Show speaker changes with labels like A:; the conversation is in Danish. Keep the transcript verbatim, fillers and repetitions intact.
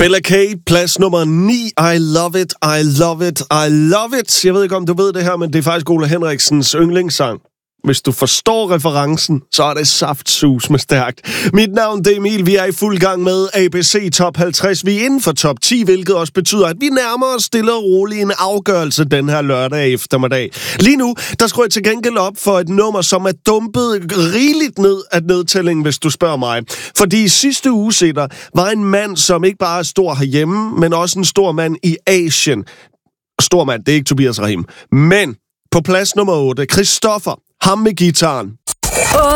A: Bella K, plads nummer ni. I love it, I love it, I love it. Jeg ved ikke, om du ved det her, men det er faktisk Ole Henriksens yndlingssang. Hvis du forstår referencen, så er det saftsus med stærkt. Mit navn det er Emil, vi er i fuld gang med A B C Top halvtreds. Vi er inden for top ti, hvilket også betyder, at vi nærmer os stille og roligt en afgørelse den her lørdag eftermiddag. Lige nu, der skruer jeg til gengæld op for et nummer, som er dumpet rigeligt ned af nedtællingen, hvis du spørger mig. Fordi sidste uge sætter var en mand, som ikke bare er stor herhjemme, men også en stor mand i Asien. Stor mand, det er ikke Tobias Rahim. Men på plads nummer otte, Christoffer, ham med gitaren.